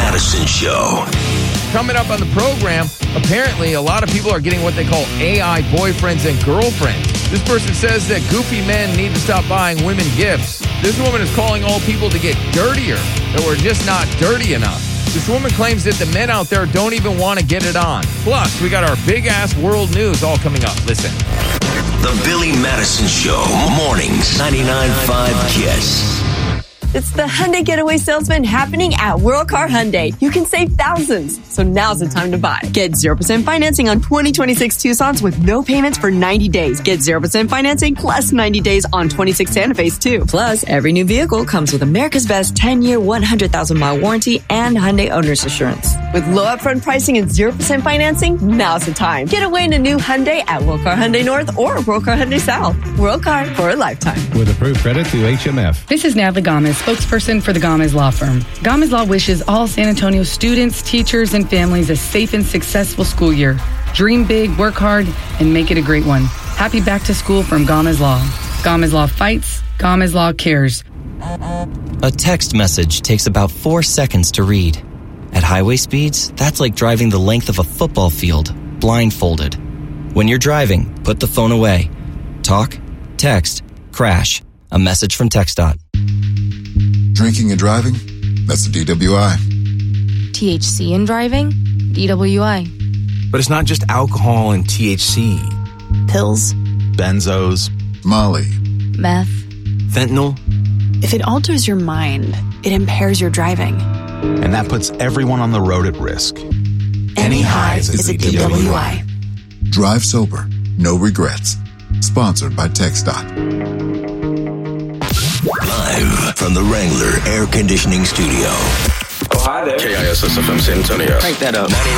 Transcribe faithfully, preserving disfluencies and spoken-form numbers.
Madison Show. Coming up on the program, apparently a lot of people are getting what they call A I boyfriends and girlfriends. This person says that goofy men need to stop buying women gifts. This woman is calling all people to get dirtier, that we're just not dirty enough. This woman claims that the men out there don't even want to get it on. Plus, we got our big-ass world news all coming up. Listen. The Billy Madison Show, mornings, ninety-nine point five KISS. It's the Hyundai Getaway Salesman happening at World Car Hyundai. You can save thousands, so now's the time to buy. Get zero percent financing on twenty twenty-six Tucson's with no payments for ninety days. Get zero percent financing plus ninety days on twenty-six Santa Fe's too. Plus, every new vehicle comes with America's best ten-year, one hundred thousand mile warranty and Hyundai Owner's Assurance. With low upfront pricing and zero percent financing, now's the time. Get away in a new Hyundai at World Car Hyundai North or World Car Hyundai South. World Car for a lifetime. With approved credit through H M F. This is Natalie Gomez, spokesperson for the Gomez Law Firm. Gomez Law wishes all San Antonio students, teachers, and families a safe and successful school year. Dream big, work hard, and make it a great one. Happy back to school from Gomez Law. Gomez Law fights. Gomez Law cares. A text message takes about four seconds to read. At highway speeds, that's like driving the length of a football field, blindfolded. When you're driving, put the phone away. Talk, text, crash. A message from TxDOT. Drinking and driving? That's a D W I. T H C in driving? D W I. But it's not just alcohol and T H C. Pills. Benzos. Molly. Meth. Fentanyl. If it alters your mind, it impairs your driving. And that puts everyone on the road at risk. Any highs is a D W I. Drive sober. No regrets. Sponsored by TxDOT. Live from the Wrangler Air Conditioning Studio. Oh, hi there. K I S S F M San Antonio. Crank that up.